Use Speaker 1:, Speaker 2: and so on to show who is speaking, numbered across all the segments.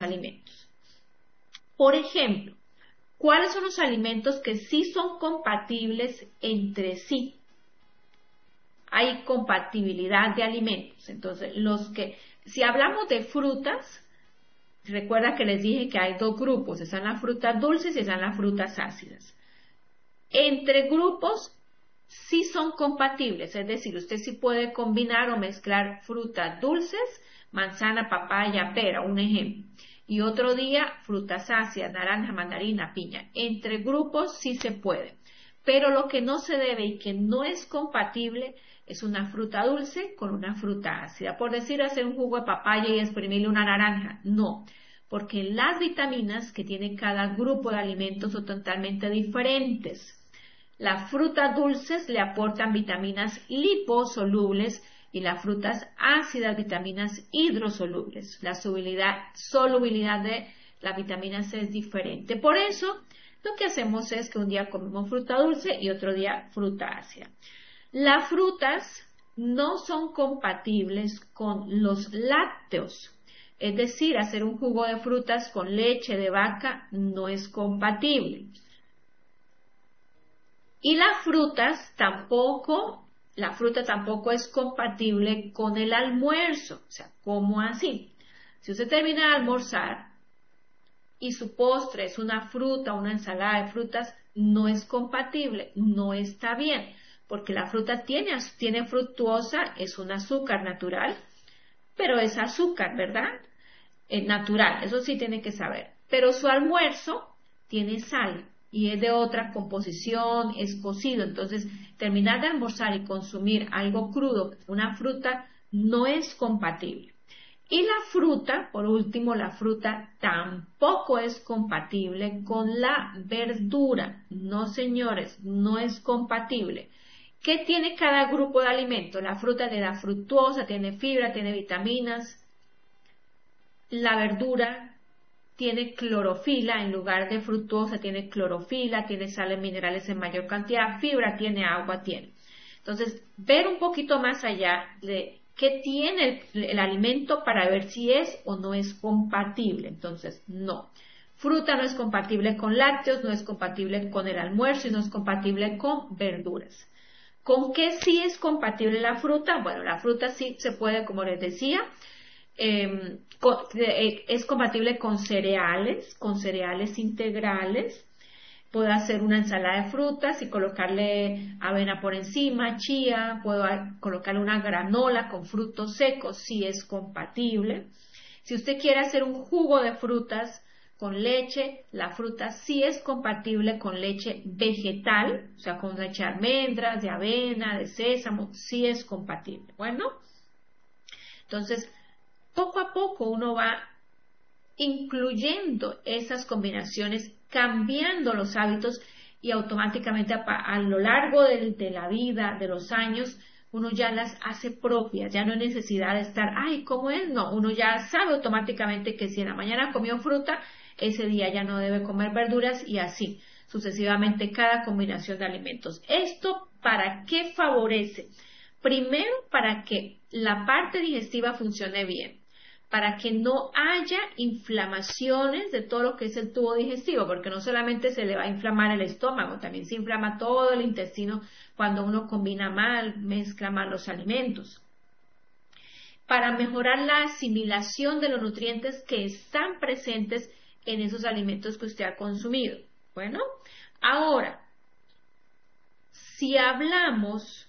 Speaker 1: alimentos. Por ejemplo, ¿cuáles son los alimentos que sí son compatibles entre sí? Hay compatibilidad de alimentos. Entonces, si hablamos de frutas, recuerda que les dije que hay dos grupos, están las frutas dulces y están las frutas ácidas. Entre grupos sí son compatibles, es decir, usted sí puede combinar o mezclar frutas dulces, manzana, papaya, pera, un ejemplo. Y otro día, frutas ácidas, naranja, mandarina, piña. Entre grupos sí se puede. Pero lo que no se debe y que no es compatible es una fruta dulce con una fruta ácida. Por decir, hacer un jugo de papaya y exprimirle una naranja. No, porque las vitaminas que tiene cada grupo de alimentos son totalmente diferentes. Las frutas dulces le aportan vitaminas liposolubles y las frutas ácidas vitaminas hidrosolubles. La solubilidad de las vitaminas es diferente. Por eso, lo que hacemos es que un día comemos fruta dulce y otro día fruta ácida. Las frutas no son compatibles con los lácteos. Es decir, hacer un jugo de frutas con leche de vaca no es compatible. Y la fruta tampoco es compatible con el almuerzo. O sea, ¿cómo así? Si usted termina de almorzar y su postre es una fruta, una ensalada de frutas, no es compatible, no está bien, porque la fruta tiene fructuosa, es un azúcar natural, pero es azúcar, ¿verdad? Es natural, eso sí tiene que saber. Pero su almuerzo tiene sal y es de otra composición, es cocido. Entonces, terminar de almorzar y consumir algo crudo, una fruta, no es compatible. Y la fruta, por último, la fruta tampoco es compatible con la verdura. No, señores, no es compatible. ¿Qué tiene cada grupo de alimentos? La fruta le da fructuosa, tiene fibra, tiene vitaminas. La verdura tiene clorofila, en lugar de fructuosa tiene clorofila, tiene sales minerales en mayor cantidad, fibra tiene, agua tiene. Entonces, ver un poquito más allá de qué tiene el alimento para ver si es o no es compatible. Entonces, no. Fruta no es compatible con lácteos, no es compatible con el almuerzo y no es compatible con verduras. ¿Con qué sí es compatible la fruta? Bueno, la fruta sí se puede, como les decía, es compatible con cereales integrales. Puedo hacer una ensalada de frutas y colocarle avena por encima, chía, puedo colocarle una granola con frutos secos, si es compatible. Si usted quiere hacer un jugo de frutas con leche, la fruta sí es compatible con leche vegetal, o sea, con leche de almendras, de avena, de sésamo, sí es compatible. Bueno, entonces, poco a poco uno va incluyendo esas combinaciones, cambiando los hábitos y automáticamente a lo largo de la vida, de los años, uno ya las hace propias, ya no hay necesidad de estar, ay, ¿cómo es? No, uno ya sabe automáticamente que si en la mañana comió fruta, ese día ya no debe comer verduras y así sucesivamente cada combinación de alimentos. ¿Esto para qué favorece? Primero, para que la parte digestiva funcione bien, para que no haya inflamaciones de todo lo que es el tubo digestivo, porque no solamente se le va a inflamar el estómago, también se inflama todo el intestino cuando uno combina mal, mezcla mal los alimentos. Para mejorar la asimilación de los nutrientes que están presentes en esos alimentos que usted ha consumido. Bueno, ahora, si hablamos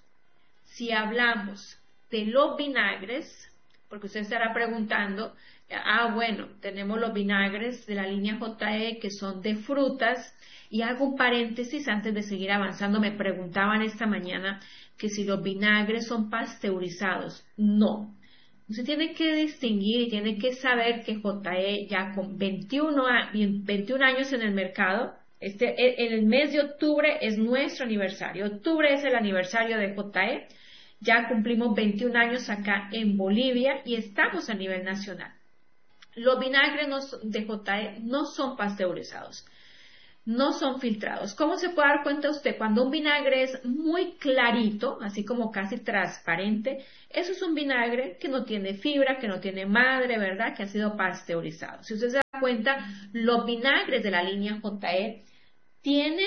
Speaker 1: de los vinagres, porque usted estará preguntando, bueno, tenemos los vinagres de la línea JE que son de frutas, y hago un paréntesis antes de seguir avanzando. Me preguntaban esta mañana que si los vinagres son pasteurizados. No. Usted tiene que distinguir y tiene que saber que JE ya con 21 años en el mercado, en el mes de octubre es nuestro aniversario. Octubre es el aniversario de JE. Ya cumplimos 21 años acá en Bolivia y estamos a nivel nacional. Los vinagres de JE no son pasteurizados, no son filtrados. ¿Cómo se puede dar cuenta usted? Cuando un vinagre es muy clarito, así como casi transparente, eso es un vinagre que no tiene fibra, que no tiene madre, ¿verdad? Que ha sido pasteurizado. Si usted se da cuenta, los vinagres de la línea JE tienen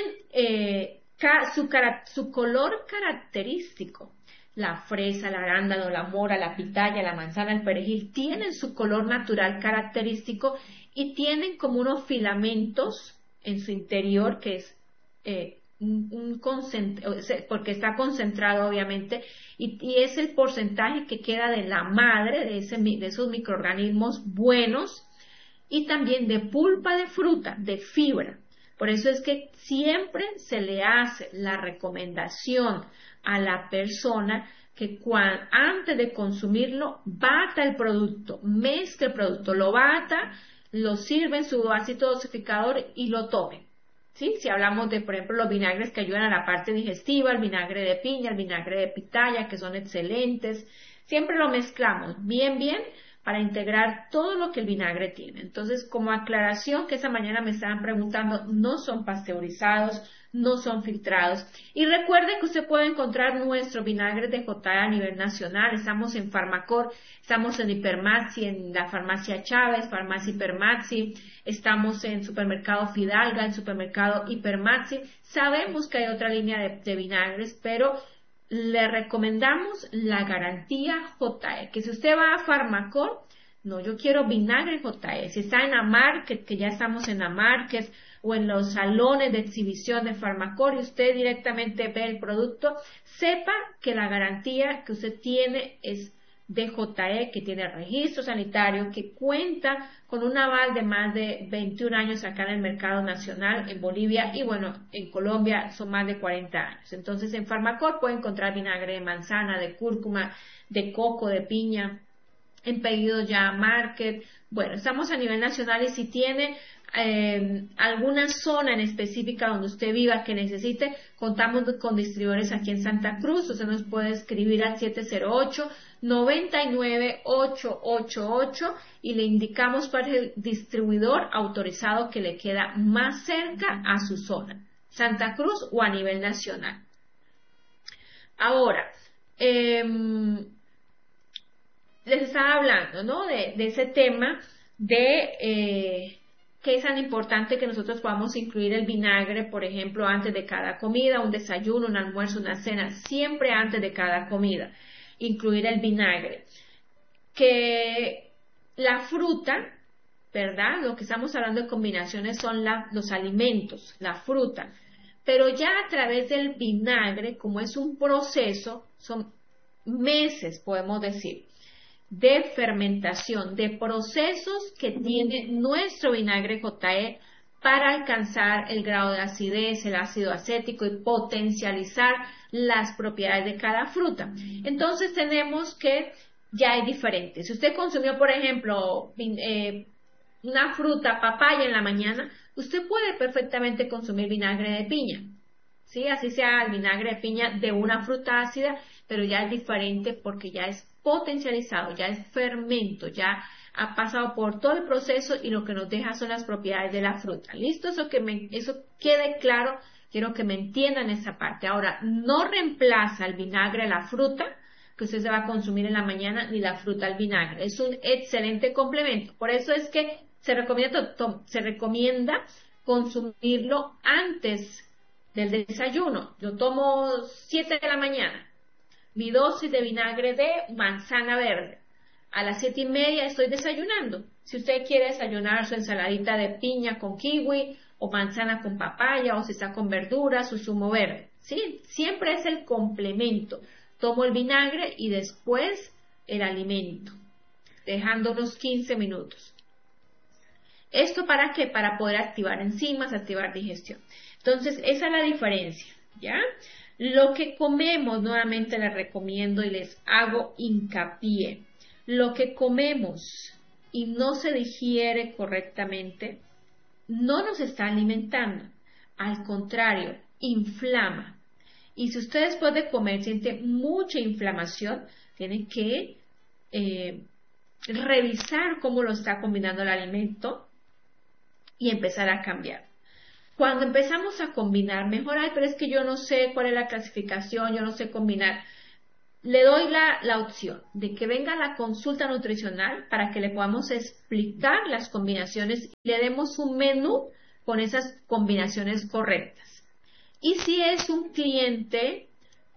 Speaker 1: su color característico. La fresa, el arándano, la mora, la pitaya, la manzana, el perejil tienen su color natural característico y tienen como unos filamentos en su interior que es porque está concentrado obviamente y es el porcentaje que queda de la madre de esos microorganismos buenos y también de pulpa de fruta, de fibra. Por eso es que siempre se le hace la recomendación a la persona que antes de consumirlo bata el producto, mezcle el producto, lo bata, lo sirve en su ácido dosificador y lo tome. ¿Sí? Si hablamos de, por ejemplo, los vinagres que ayudan a la parte digestiva, el vinagre de piña, el vinagre de pitaya, que son excelentes, siempre lo mezclamos bien para integrar todo lo que el vinagre tiene. Entonces, como aclaración, que esa mañana me estaban preguntando, no son pasteurizados, no son filtrados. Y recuerde que usted puede encontrar nuestro vinagre de JE a nivel nacional. Estamos en Farmacor, estamos en Hipermaxi, en la farmacia Chávez, farmacia Hipermaxi, estamos en supermercado Fidalga, en supermercado Hipermaxi. Sabemos que hay otra línea de vinagres, pero le recomendamos la garantía JE, que si usted va a Farmacor, no, yo quiero vinagre JE. Si está en Amarket, que ya estamos en Amarket, o en los salones de exhibición de Farmacor y usted directamente ve el producto, sepa que la garantía que usted tiene es de JE, que tiene registro sanitario, que cuenta con un aval de más de 21 años acá en el mercado nacional, en Bolivia y bueno, en Colombia son más de 40 años. Entonces en Farmacor puede encontrar vinagre de manzana, de cúrcuma, de coco, de piña, en pedidos ya a Market. Bueno, estamos a nivel nacional y si tiene alguna zona en específica donde usted viva que necesite, contamos con distribuidores aquí en Santa Cruz. Usted nos puede escribir al 708-99888 y le indicamos cuál es el distribuidor autorizado que le queda más cerca a su zona, Santa Cruz o a nivel nacional. Ahora, les estaba hablando, ¿no? De ese tema de que es tan importante que nosotros podamos incluir el vinagre, por ejemplo, antes de cada comida, un desayuno, un almuerzo, una cena, siempre antes de cada comida, incluir el vinagre. Que la fruta, ¿verdad? Lo que estamos hablando de combinaciones son los alimentos, la fruta, pero ya a través del vinagre, como es un proceso, son meses, podemos decir, de fermentación, de procesos que tiene nuestro vinagre JE para alcanzar el grado de acidez, el ácido acético y potencializar las propiedades de cada fruta. Entonces tenemos que ya hay diferentes. Si usted consumió, por ejemplo, una fruta, papaya en la mañana, usted puede perfectamente consumir vinagre de piña. ¿Sí? Así sea el vinagre de piña de una fruta ácida, pero ya es diferente porque ya es potencializado, ya es fermento, ya ha pasado por todo el proceso y lo que nos deja son las propiedades de la fruta. ¿Listo? Eso quede claro, quiero que me entiendan esa parte. Ahora, no reemplaza el vinagre a la fruta que usted se va a consumir en la mañana ni la fruta al vinagre. Es un excelente complemento. Por eso es que se recomienda consumirlo antes del desayuno. Yo tomo 7 de la mañana. Mi dosis de vinagre de manzana verde. A las 7:30 estoy desayunando. Si usted quiere desayunar su ensaladita de piña con kiwi o manzana con papaya o si está con verduras, su zumo verde. ¿Sí? Siempre es el complemento. Tomo el vinagre y después el alimento, dejando unos 15 minutos. ¿Esto para qué? Para poder activar enzimas, activar digestión. Entonces, esa es la diferencia, ¿ya? Lo que comemos, nuevamente les recomiendo y les hago hincapié, lo que comemos y no se digiere correctamente, no nos está alimentando, al contrario, inflama. Y si usted después de comer siente mucha inflamación, tiene que revisar cómo lo está combinando el alimento y empezar a cambiar. Cuando empezamos a combinar, mejor, pero es que yo no sé cuál es la clasificación, yo no sé combinar. le doy la opción de que venga a la consulta nutricional para que le podamos explicar las combinaciones y le demos un menú con esas combinaciones correctas. Y si es un cliente,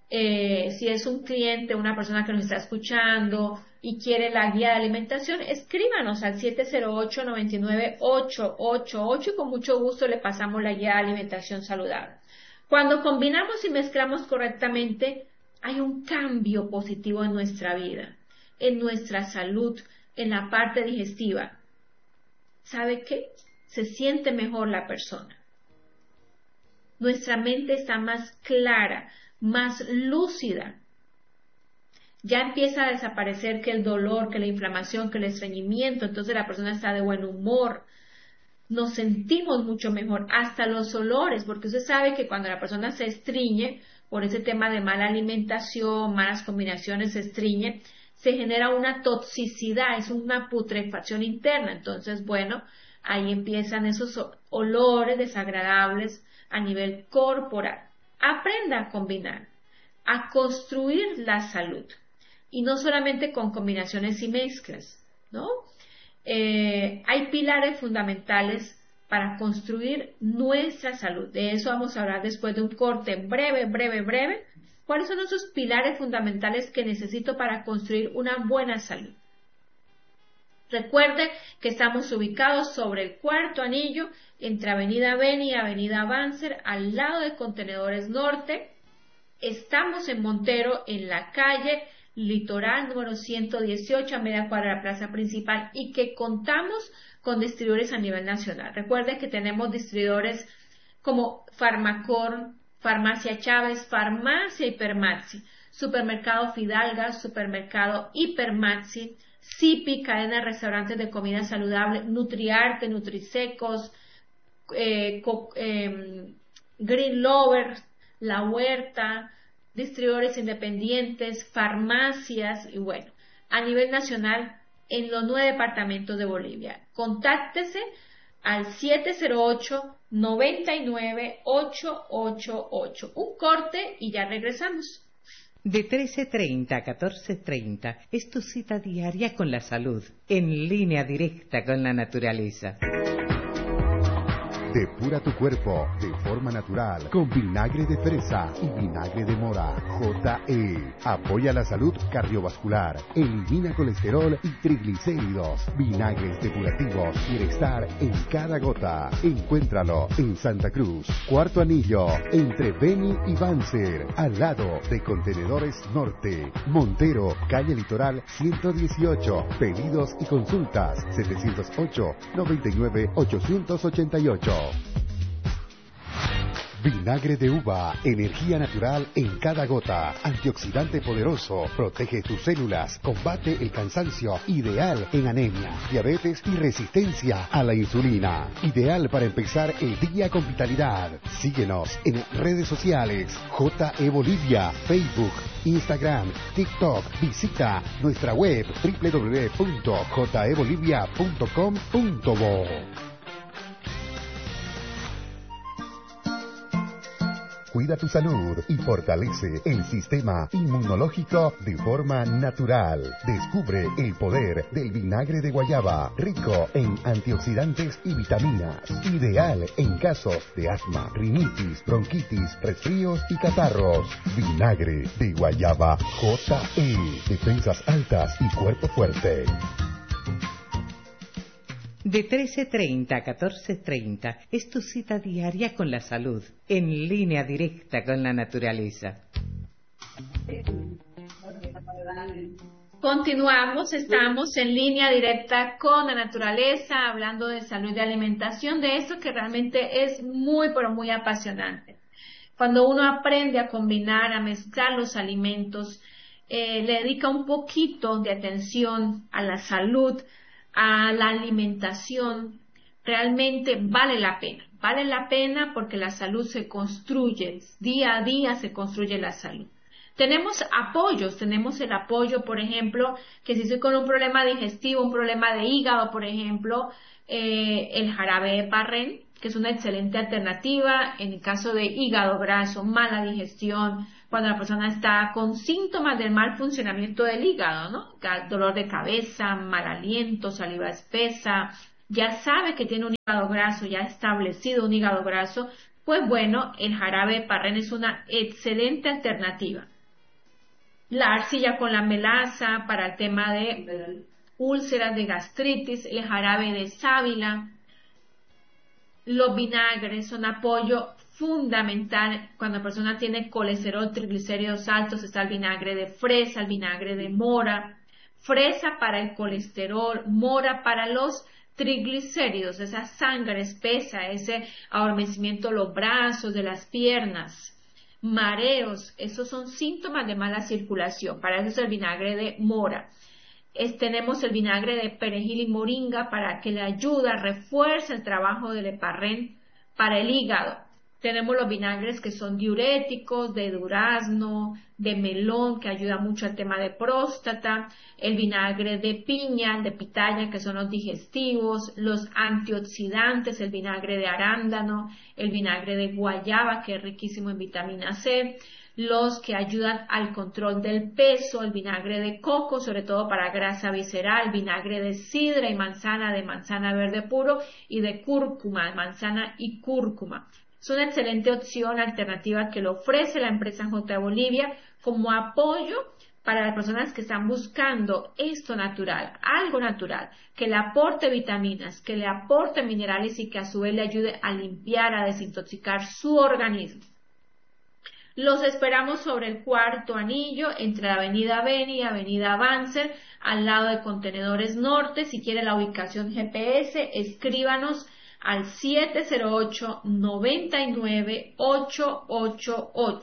Speaker 1: una persona que nos está escuchando y quiere la guía de alimentación, escríbanos al 708-99-888 y con mucho gusto le pasamos la guía de alimentación saludable. Cuando combinamos y mezclamos correctamente, hay un cambio positivo en nuestra vida, en nuestra salud, en la parte digestiva. ¿Sabe qué? Se siente mejor la persona. Nuestra mente está más clara, más lúcida. Ya empieza a desaparecer que el dolor, que la inflamación, que el estreñimiento, entonces la persona está de buen humor. Nos sentimos mucho mejor, hasta los olores, porque usted sabe que cuando la persona se estreñe, por ese tema de mala alimentación, malas combinaciones, se estreñe, se genera una toxicidad, es una putrefacción interna. Entonces, bueno, ahí empiezan esos olores desagradables a nivel corporal. Aprenda a combinar, a construir la salud, y no solamente con combinaciones y mezclas, ¿no? Hay pilares fundamentales para construir nuestra salud. De eso vamos a hablar después de un corte breve. ¿Cuáles son esos pilares fundamentales que necesito para construir una buena salud? Recuerde que estamos ubicados sobre el Cuarto Anillo, entre Avenida Beni y Avenida Banzer, al lado de Contenedores Norte. Estamos en Montero, en la calle Litoral número 118, a media cuadra de la plaza principal, y que contamos con distribuidores a nivel nacional. Recuerden que tenemos distribuidores como Farmacor, Farmacia Chávez, Farmacia Hipermaxi, Supermercado Fidalga, Supermercado Hipermaxi, Sipi, cadena de restaurantes de comida saludable, Nutriarte, Nutrisecos, Green Lover, La Huerta, distribuidores independientes, farmacias y bueno, a nivel nacional en los 9 departamentos de Bolivia. Contáctese al 708-99-888. Un corte y ya regresamos.
Speaker 2: De 13:30 a 14:30 es tu cita diaria con la salud, en línea directa con la naturaleza.
Speaker 3: Depura tu cuerpo de forma natural con vinagre de fresa y vinagre de mora. JE. Apoya la salud cardiovascular. Elimina colesterol y triglicéridos. Vinagres depurativos. Bienestar en cada gota. Encuéntralo en Santa Cruz. Cuarto Anillo. Entre Beni y Banzer. Al lado de Contenedores Norte. Montero. Calle Litoral 118. Pedidos y consultas. 708-99-888. Vinagre de uva, energía natural en cada gota, antioxidante poderoso, protege tus células, combate el cansancio, ideal en anemia, diabetes y resistencia a la insulina. Ideal para empezar el día con vitalidad. Síguenos en redes sociales, JE Bolivia, Facebook, Instagram, TikTok. Visita nuestra web www.jebolivia.com.bo. Cuida tu salud y fortalece el sistema inmunológico de forma natural. Descubre el poder del vinagre de guayaba, rico en antioxidantes y vitaminas. Ideal en casos de asma, rinitis, bronquitis, resfríos y catarros. Vinagre de guayaba JE. Defensas altas y cuerpo fuerte.
Speaker 2: De 13:30 a 14:30 es tu cita diaria con la salud, en línea directa con la naturaleza.
Speaker 1: Continuamos, estamos en línea directa con la naturaleza, hablando de salud y de alimentación, de esto que realmente es muy, pero muy apasionante. Cuando uno aprende a combinar, a mezclar los alimentos, le dedica un poquito de atención a la salud, a la alimentación, realmente vale la pena. Vale la pena porque la salud se construye, día a día se construye la salud. Tenemos apoyos, tenemos el apoyo, por ejemplo, que si estoy con un problema digestivo, un problema de hígado, por ejemplo, el jarabe de Parren, que es una excelente alternativa en el caso de hígado graso, mala digestión, cuando la persona está con síntomas del mal funcionamiento del hígado, ¿no? Dolor de cabeza, mal aliento, saliva espesa, ya sabe que tiene un hígado graso, ya ha establecido un hígado graso, pues bueno, el jarabe de parrén es una excelente alternativa. La arcilla con la melaza para el tema de úlceras, de gastritis, el jarabe de sábila. Los vinagres son apoyo fundamental cuando la persona tiene colesterol, triglicéridos altos. Está el vinagre de fresa, el vinagre de mora. Fresa para el colesterol, mora para los triglicéridos, esa sangre espesa, ese adormecimiento de los brazos, de las piernas. Mareos, esos son síntomas de mala circulación. Para eso es el vinagre de mora. Tenemos el vinagre de perejil y moringa para que le ayuda, refuerza el trabajo del heparrén para el hígado. Tenemos los vinagres que son diuréticos, de durazno, de melón, que ayuda mucho al tema de próstata, el vinagre de piña, de pitaya, que son los digestivos, los antioxidantes, el vinagre de arándano, el vinagre de guayaba, que es riquísimo en vitamina C, los que ayudan al control del peso, el vinagre de coco, sobre todo para grasa visceral, vinagre de sidra y manzana, de manzana verde puro y de cúrcuma, manzana y cúrcuma. Es una excelente opción alternativa que lo ofrece la empresa J. Bolivia como apoyo para las personas que están buscando esto natural, algo natural, que le aporte vitaminas, que le aporte minerales y que a su vez le ayude a limpiar, a desintoxicar su organismo. Los esperamos sobre el Cuarto Anillo, entre la Avenida Beni y Avenida Banzer, al lado de Contenedores Norte. Si quiere la ubicación GPS, escríbanos al 708-99-888.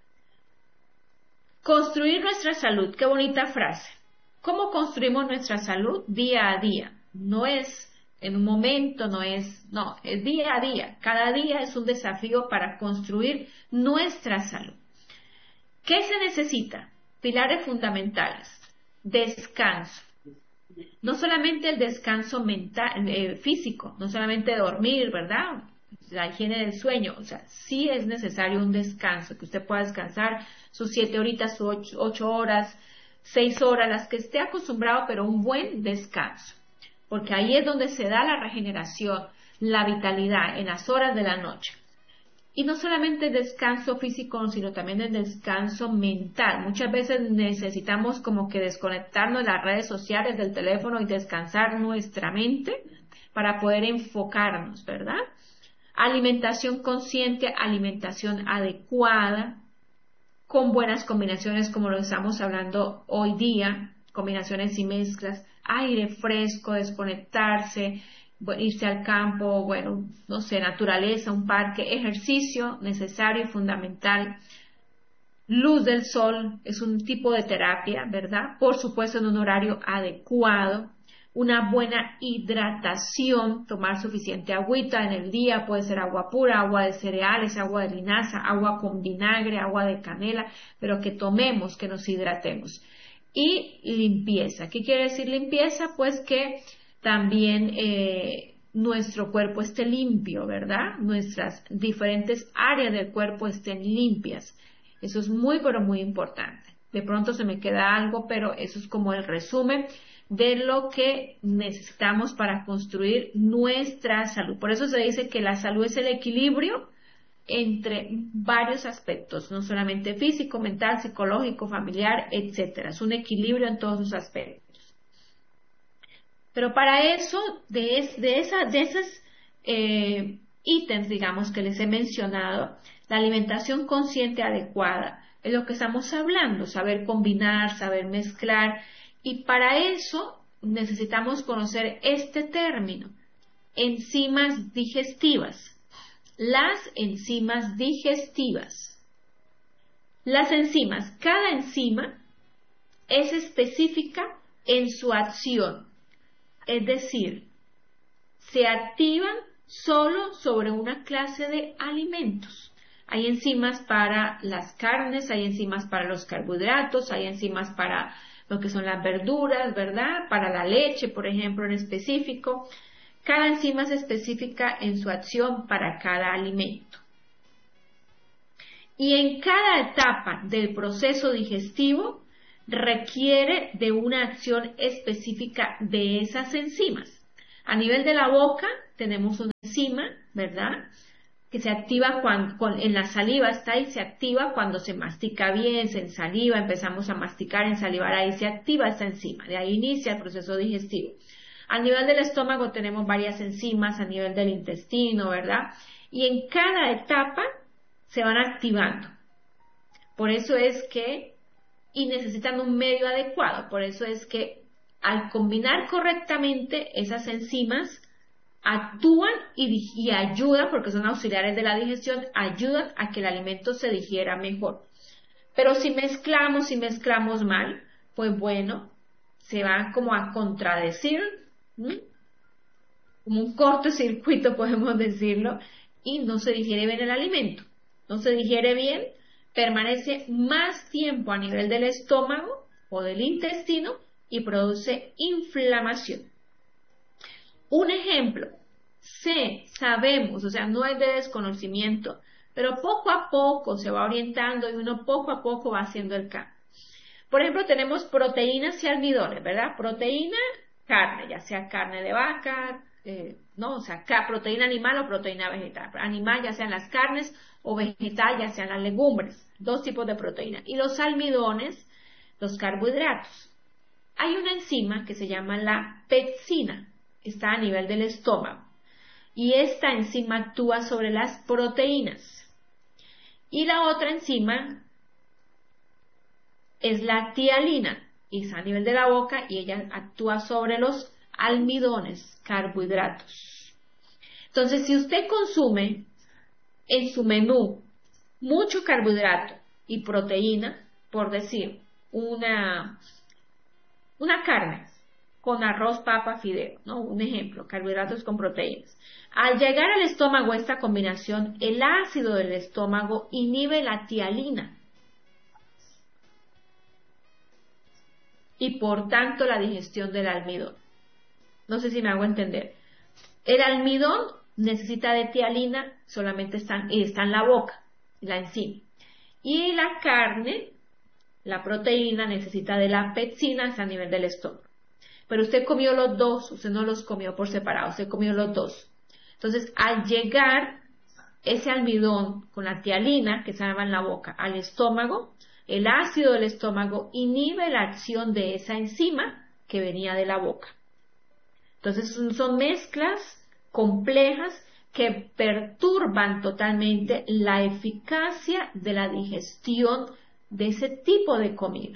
Speaker 1: Construir nuestra salud, qué bonita frase. ¿Cómo construimos nuestra salud? Día a día. No es en un momento, es día a día. Cada día es un desafío para construir nuestra salud. ¿Qué se necesita? Pilares fundamentales. Descanso. No solamente el descanso mental, físico, no solamente dormir, ¿verdad? La higiene del sueño, o sea, sí es necesario un descanso, que usted pueda descansar sus 7 horitas, sus 8 horas, 6 horas, las que esté acostumbrado, pero un buen descanso, porque ahí es donde se da la regeneración, la vitalidad, en las horas de la noche. Y no solamente el descanso físico, sino también el descanso mental. Muchas veces necesitamos como que desconectarnos de las redes sociales, del teléfono y descansar nuestra mente para poder enfocarnos, ¿verdad? Alimentación consciente, alimentación adecuada, con buenas combinaciones como lo estamos hablando hoy día, combinaciones y mezclas, aire fresco, desconectarse, irse al campo, naturaleza, un parque, ejercicio necesario y fundamental. Luz del sol es un tipo de terapia, ¿verdad? Por supuesto en un horario adecuado. Una buena hidratación, tomar suficiente agüita en el día, puede ser agua pura, agua de cereales, agua de linaza, agua con vinagre, agua de canela, pero que tomemos, que nos hidratemos. Y limpieza. ¿Qué quiere decir limpieza? Pues que también nuestro cuerpo esté limpio, ¿verdad? Nuestras diferentes áreas del cuerpo estén limpias. Eso es muy, pero muy importante. De pronto se me queda algo, pero eso es como el resumen de lo que necesitamos para construir nuestra salud. Por eso se dice que la salud es el equilibrio entre varios aspectos, no solamente físico, mental, psicológico, familiar, etcétera. Es un equilibrio en todos sus aspectos. Pero para eso, de esos ítems, digamos, que les he mencionado, la alimentación consciente adecuada es lo que estamos hablando, saber combinar, saber mezclar, y para eso necesitamos conocer este término, enzimas digestivas. Las enzimas digestivas. Las enzimas, cada enzima es específica en su acción. Es decir, se activan solo sobre una clase de alimentos. Hay enzimas para las carnes, hay enzimas para los carbohidratos, hay enzimas para lo que son las verduras, ¿verdad? Para la leche, por ejemplo, en específico. Cada enzima es específica en su acción para cada alimento. Y en cada etapa del proceso digestivo requiere de una acción específica de esas enzimas. A nivel de la boca tenemos una enzima, ¿verdad?, que se activa en la saliva, está ahí, se activa cuando se mastica bien, se ensaliva, empezamos a masticar, ensalivar, ahí se activa esta enzima, de ahí inicia el proceso digestivo. A nivel del estómago tenemos varias enzimas, a nivel del intestino, ¿verdad? Y en cada etapa se van activando. Por eso es que, y necesitan un medio adecuado, por eso es que al combinar correctamente esas enzimas, actúan y ayudan, porque son auxiliares de la digestión, ayudan a que el alimento se digiera mejor. Pero si mezclamos mal, pues bueno, se va como a contradecir, ¿sí?, como un cortocircuito podemos decirlo, y no se digiere bien el alimento. No se digiere bien, permanece más tiempo a nivel del estómago o del intestino y produce inflamación. Un ejemplo, sabemos, o sea, no es de desconocimiento, pero poco a poco se va orientando y uno poco a poco va haciendo el cambio. Por ejemplo, tenemos proteínas y almidones, ¿verdad? Proteína, carne, ya sea carne de vaca, o sea, proteína animal o proteína vegetal. Animal, ya sean las carnes, o vegetal, ya sean las legumbres. Dos tipos de proteína. Y los almidones, los carbohidratos. Hay una enzima que se llama la pepsina. Está a nivel del estómago, y esta enzima actúa sobre las proteínas, y la otra enzima es la tialina, y está a nivel de la boca, y ella actúa sobre los almidones, carbohidratos. Entonces, si usted consume en su menú mucho carbohidrato y proteína, por decir, una carne con arroz, papa, fideo, ¿no? Un ejemplo, carbohidratos con proteínas. Al llegar al estómago esta combinación, el ácido del estómago inhibe la tialina y por tanto la digestión del almidón. No sé si me hago entender. El almidón necesita de tialina, solamente está en la boca, la enzima. Y la carne, la proteína, necesita de la pepsina, está a nivel del estómago. Pero usted comió los dos, usted no los comió por separado, usted comió los dos. Entonces, al llegar ese almidón con la tialina, que se llama en la boca, al estómago, el ácido del estómago inhibe la acción de esa enzima que venía de la boca. Entonces, son mezclas complejas que perturban totalmente la eficacia de la digestión de ese tipo de comida.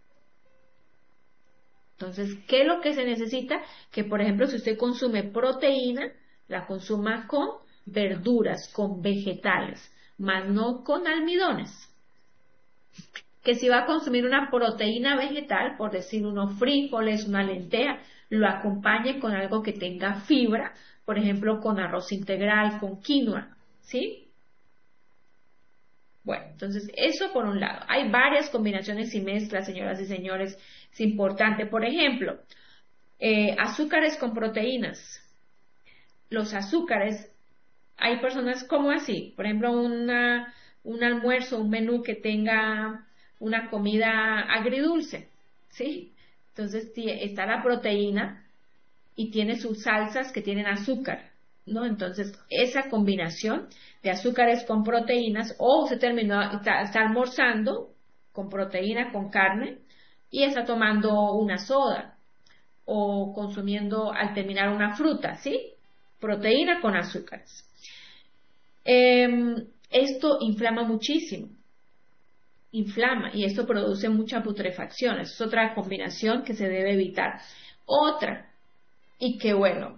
Speaker 1: Entonces, ¿qué es lo que se necesita? Que, por ejemplo, si usted consume proteína, la consuma con verduras, con vegetales, más no con almidones. Que si va a consumir una proteína vegetal, por decir unos frijoles, una lenteja, lo acompañe con algo que tenga fibra, por ejemplo, con arroz integral, con quinoa, ¿sí? Bueno, entonces eso por un lado. Hay varias combinaciones y mezclas, señoras y señores, es importante. Por ejemplo, azúcares con proteínas. Los azúcares, hay personas como así, por ejemplo, un almuerzo, un menú que tenga una comida agridulce, ¿sí? Entonces está la proteína y tiene sus salsas que tienen azúcar, ¿no? Entonces, esa combinación de azúcares con proteínas, o se está almorzando con proteína, con carne, y está tomando una soda, o consumiendo al terminar una fruta, ¿sí? Proteína con azúcares. Esto inflama muchísimo. Inflama, y esto produce mucha putrefacción. Esa es otra combinación que se debe evitar. Otra, y que bueno,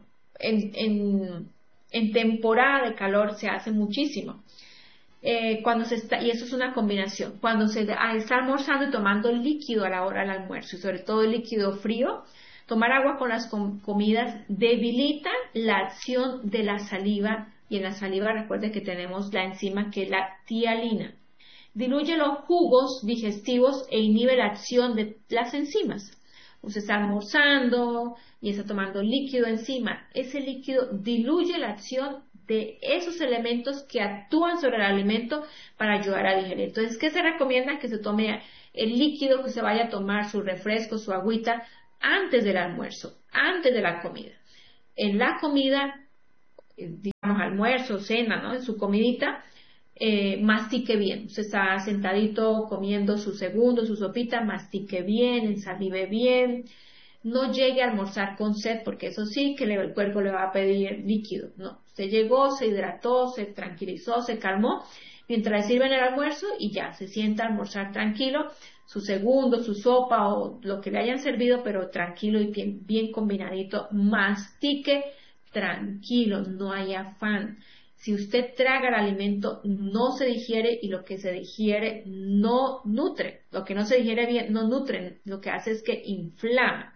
Speaker 1: en temporada de calor se hace muchísimo. Y eso es una combinación, cuando se está almorzando y tomando líquido a la hora del almuerzo, y sobre todo el líquido frío, tomar agua con las comidas debilita la acción de la saliva, y en la saliva recuerde que tenemos la enzima que es la tialina. Diluye los jugos digestivos e inhibe la acción de las enzimas. Usted está almorzando y está tomando líquido encima. Ese líquido diluye la acción de esos elementos que actúan sobre el alimento para ayudar a digerir. Entonces, ¿qué se recomienda? Que se tome el líquido, que se vaya a tomar su refresco, su agüita, antes del almuerzo, antes de la comida. En la comida, digamos almuerzo, cena, ¿no? En su comidita, mastique bien. Usted está sentadito comiendo su segundo, su sopita, mastique bien, ensalive bien. No llegue a almorzar con sed, porque eso sí que el cuerpo le va a pedir líquido. No, usted llegó, se hidrató, se tranquilizó, se calmó, mientras le sirven el almuerzo y ya, se sienta a almorzar tranquilo, su segundo, su sopa o lo que le hayan servido, pero tranquilo y bien, bien combinadito. Mastique tranquilo, no hay afán. Si usted traga el alimento, no se digiere, y lo que se digiere no nutre. Lo que no se digiere bien no nutre, lo que hace es que inflama.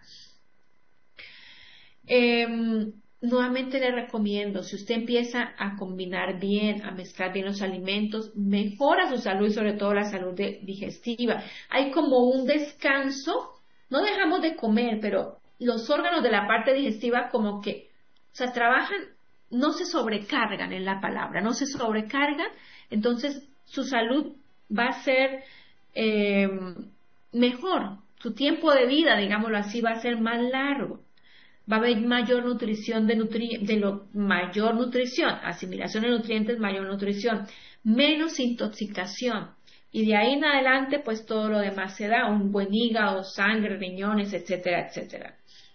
Speaker 1: Nuevamente le recomiendo, si usted empieza a combinar bien, a mezclar bien los alimentos, mejora su salud y sobre todo la salud digestiva. Hay como un descanso, no dejamos de comer, pero los órganos de la parte digestiva como que, o sea, trabajan, no se sobrecargan en la palabra, no se sobrecargan, entonces su salud va a ser mejor, su tiempo de vida, digámoslo así, va a ser más largo. Va a haber mayor nutrición mayor nutrición, asimilación de nutrientes, mayor nutrición, menos intoxicación. Y de ahí en adelante, pues todo lo demás se da, un buen hígado, sangre, riñones, etcétera, etcétera.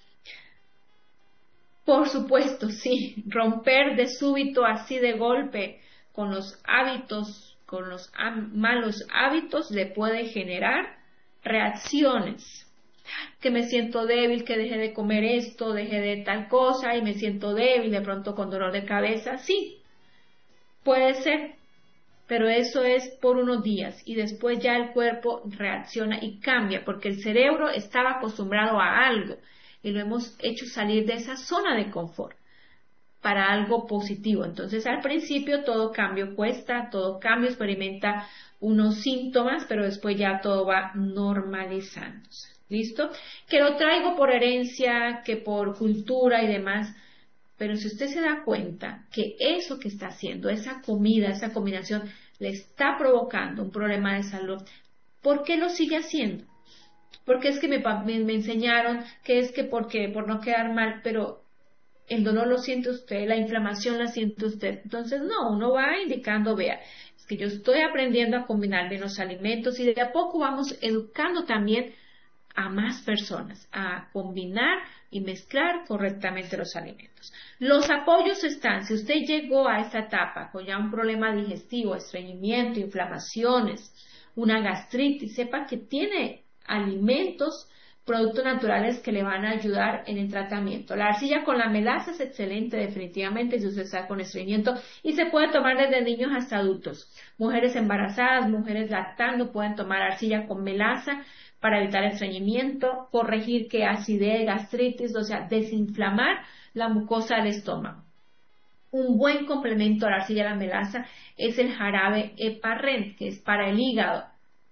Speaker 1: Por supuesto, sí, romper de súbito, así de golpe, con los hábitos, con los malos hábitos, le puede generar reacciones. Que me siento débil, que dejé de comer esto, dejé de tal cosa y me siento débil, de pronto con dolor de cabeza. Sí, puede ser, pero eso es por unos días y después ya el cuerpo reacciona y cambia porque el cerebro estaba acostumbrado a algo y lo hemos hecho salir de esa zona de confort para algo positivo. Entonces al principio todo cambio cuesta, todo cambio experimenta unos síntomas, pero después ya todo va normalizándose. ¿Listo? Que lo traigo por herencia, que por cultura y demás, pero si usted se da cuenta que eso que está haciendo, esa comida, esa combinación, le está provocando un problema de salud, ¿por qué lo sigue haciendo? Porque es que me enseñaron que es que porque por no quedar mal, pero el dolor lo siente usted, la inflamación la siente usted. Entonces, no, uno va indicando, vea, es que yo estoy aprendiendo a combinar bien los alimentos y de a poco vamos educando también a más personas a combinar y mezclar correctamente los alimentos. Los apoyos están, si usted llegó a esta etapa con ya un problema digestivo, estreñimiento, inflamaciones, una gastritis, sepa que tiene alimentos, productos naturales que le van a ayudar en el tratamiento. La arcilla con la melaza es excelente definitivamente si usted está con estreñimiento y se puede tomar desde niños hasta adultos. Mujeres embarazadas, mujeres lactando pueden tomar arcilla con melaza para evitar estreñimiento, corregir que acidez, gastritis, o sea, desinflamar la mucosa del estómago. Un buen complemento a la arcilla y la melaza es el jarabe Heparrin, que es para el hígado.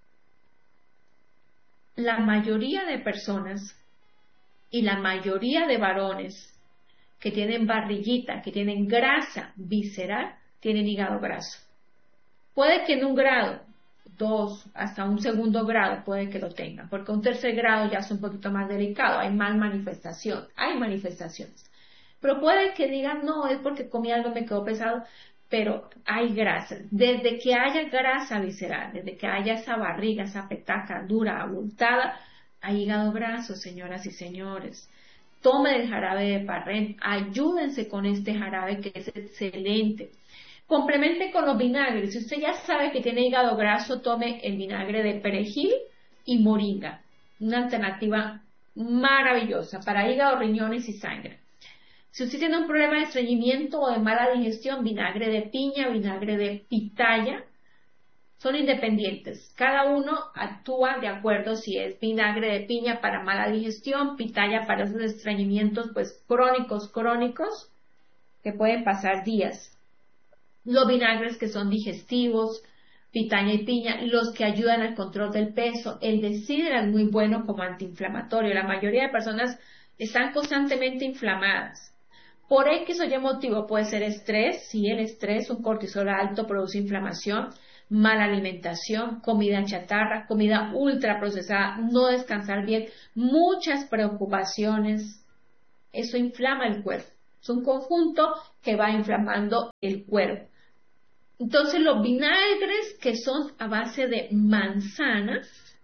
Speaker 1: La mayoría de personas y la mayoría de varones que tienen barriguita, que tienen grasa visceral, tienen hígado graso. Puede que en un grado, 2, hasta un segundo grado puede que lo tengan, porque un tercer grado ya es un poquito más delicado, hay más manifestación, hay manifestaciones. Pero puede que digan, no, es porque comí algo, me quedó pesado, pero hay grasa. Desde que haya grasa visceral, desde que haya esa barriga, esa petaca dura, abultada, hay hígado graso, señoras y señores. Tomen el jarabe de Heparrin, ayúdense con este jarabe que es excelente. Complemente con los vinagres. Si usted ya sabe que tiene hígado graso, tome el vinagre de perejil y moringa. Una alternativa maravillosa para hígado, riñones y sangre. Si usted tiene un problema de estreñimiento o de mala digestión, vinagre de piña, vinagre de pitaya, son independientes. Cada uno actúa de acuerdo si es vinagre de piña para mala digestión, pitaya para esos estreñimientos pues crónicos, que pueden pasar días. Los vinagres que son digestivos, pitaya y piña, los que ayudan al control del peso. El de sidra es muy bueno como antiinflamatorio. La mayoría de personas están constantemente inflamadas. Por X o Y motivo, puede ser estrés, sí, el estrés, un cortisol alto produce inflamación, mala alimentación, comida chatarra, comida ultraprocesada, no descansar bien, muchas preocupaciones, eso inflama el cuerpo. Es un conjunto que va inflamando el cuerpo. Entonces los vinagres que son a base de manzana,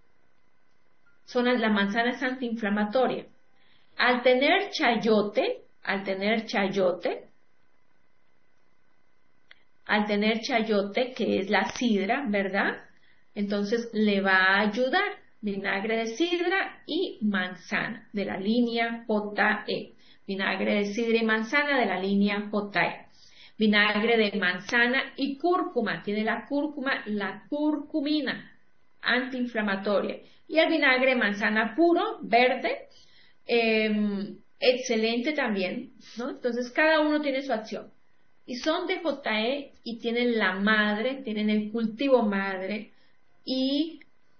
Speaker 1: la manzana es antiinflamatoria. Al tener chayote, que es la sidra, ¿verdad? Entonces le va a ayudar vinagre de sidra y manzana de la línea JE. Vinagre de sidra y manzana de la línea JE. Vinagre de manzana y cúrcuma. Tiene la cúrcuma, la curcumina antiinflamatoria. Y el vinagre de manzana puro, verde, excelente también, ¿no? Entonces cada uno tiene su acción. Y son de JE y tienen la madre, tienen el cultivo madre y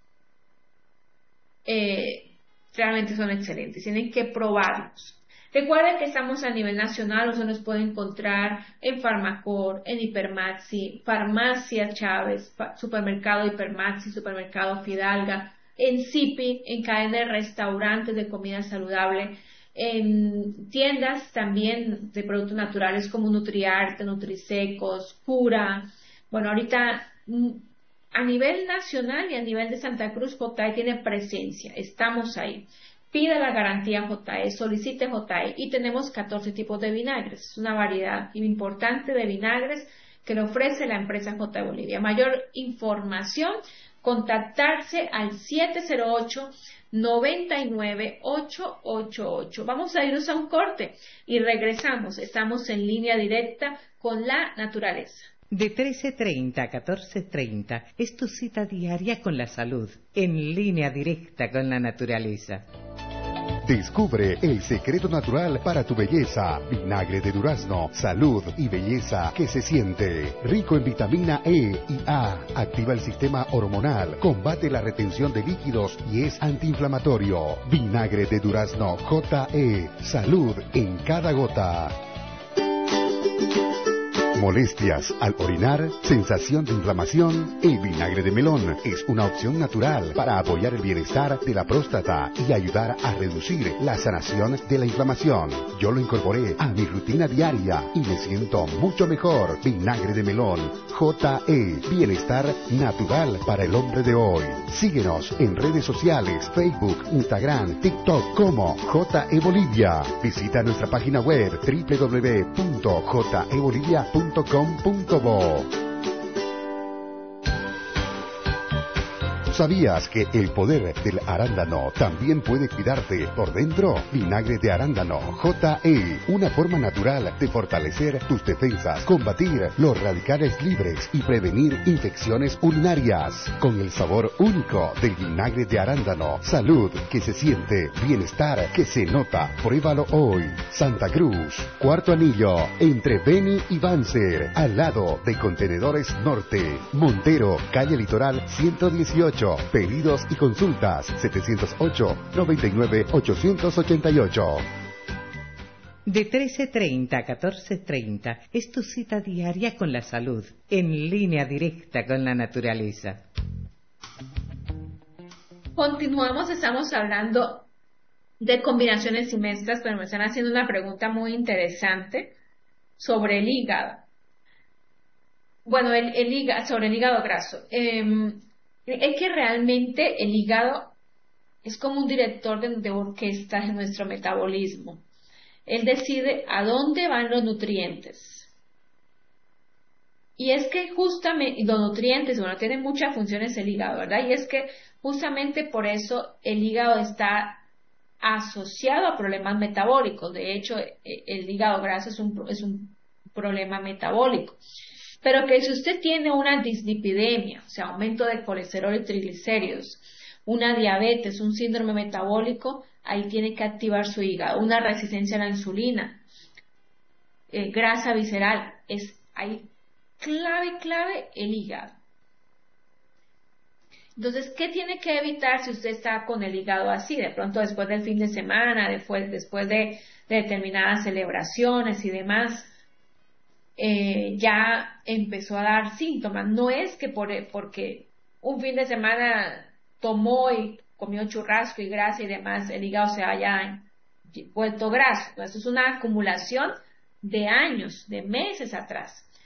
Speaker 1: realmente son excelentes. Tienen que probarlos. Recuerden que estamos a nivel nacional, o se nos puede encontrar en Farmacor, en Hipermaxi, Farmacia Chávez, Supermercado Hipermaxi, Supermercado Fidalga, en Zipi, en cadena de restaurantes de comida saludable, en tiendas también de productos naturales como Nutriarte, Nutrisecos, Cura. Bueno, ahorita a nivel nacional y a nivel de Santa Cruz, JE tiene presencia, estamos ahí. Pida la garantía JE, solicite JE y tenemos 14 tipos de vinagres. Es una variedad importante de vinagres que le ofrece la empresa JE Bolivia. Mayor información, contactarse al 708-99-888. Vamos a irnos a un corte y regresamos. Estamos en línea directa con la naturaleza.
Speaker 2: De 13:30 a 14:30 es tu cita diaria con la salud, en línea directa con la naturaleza.
Speaker 3: Descubre el secreto natural para tu belleza. Vinagre de durazno, salud y belleza que se siente. Rico en vitamina E y A. Activa el sistema hormonal, combate la retención de líquidos y es antiinflamatorio. Vinagre de durazno JE. Salud en cada gota. Molestias al orinar, sensación de inflamación. El vinagre de melón es una opción natural para apoyar el bienestar de la próstata y ayudar a reducir la sanación de la inflamación. Yo lo incorporé a mi rutina diaria y me siento mucho mejor. Vinagre de melón JE, bienestar natural para el hombre de hoy. Síguenos en redes sociales, Facebook, Instagram, TikTok como JE Bolivia. Visita nuestra página web www.jebolivia.com.bo. ¿Sabías que el poder del arándano también puede cuidarte por dentro? Vinagre de arándano JE, una forma natural de fortalecer tus defensas, combatir los radicales libres y prevenir infecciones urinarias. Con el sabor único del vinagre de arándano, salud que se siente, bienestar que se nota. Pruébalo hoy. Santa Cruz, Cuarto Anillo, entre Beni y Banzer, al lado de Contenedores Norte. Montero, calle Litoral 118. Pedidos y consultas 708-99-888.
Speaker 2: De 13:30 a 14:30 es tu cita diaria con la salud, en línea directa con la naturaleza.
Speaker 1: Continuamos, estamos hablando de combinaciones y mezclas, pero me están haciendo una pregunta muy interesante sobre el hígado. Bueno, el hígado, sobre el hígado graso. Es que realmente el hígado es como un director de orquesta en nuestro metabolismo. Él decide a dónde van los nutrientes. Y es que justamente los nutrientes, bueno, tienen muchas funciones el hígado, ¿verdad? Y es que justamente por eso el hígado está asociado a problemas metabólicos. De hecho, el hígado graso es un problema metabólico. Pero que si usted tiene una dislipidemia, o sea, aumento de colesterol y triglicéridos, una diabetes, un síndrome metabólico, ahí tiene que activar su hígado. Una resistencia a la insulina, grasa visceral, es ahí clave el hígado. Entonces, ¿qué tiene que evitar si usted está con el hígado así? De pronto después del fin de semana, después de determinadas celebraciones y demás, ya empezó a dar síntomas. No es que porque un fin de semana tomó y comió churrasco y grasa y demás, el hígado se haya vuelto graso. Eso es una acumulación de años, de meses atrás.